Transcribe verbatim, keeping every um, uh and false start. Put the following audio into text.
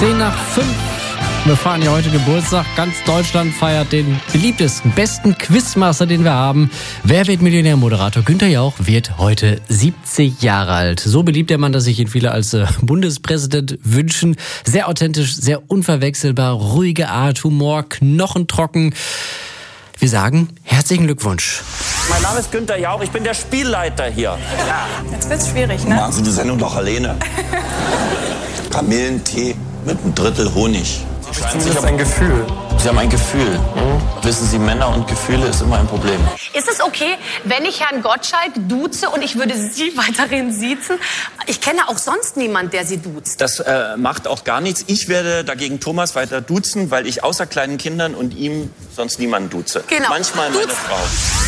Zehn nach fünf. Wir fahren ja heute Geburtstag. Ganz Deutschland feiert den beliebtesten, besten Quizmaster, den wir haben. Wer wird Millionär? Moderator Günther Jauch wird heute siebzig Jahre alt. So beliebt der Mann, dass sich ihn viele als äh, Bundespräsident wünschen. Sehr authentisch, sehr unverwechselbar, ruhige Art, Humor, knochentrocken. Wir sagen herzlichen Glückwunsch. Mein Name ist Günther Jauch, ich bin der Spielleiter hier. Ja, jetzt wird's schwierig, ne? Machen Sie die Sendung doch alleine. Kamillentee mit einem Drittel Honig. Sie haben ein Gefühl. Sie haben ein Gefühl. Mhm. Wissen Sie, Männer und Gefühle ist immer ein Problem. Ist es okay, wenn ich Herrn Gottschalk duze und ich würde Sie weiterhin siezen? Ich kenne auch sonst niemand, der Sie duzt. Das äh, macht auch gar nichts. Ich werde dagegen Thomas weiter duzen, weil ich außer kleinen Kindern und ihm sonst niemanden duze. Genau. Manchmal meine Duzen. Frau.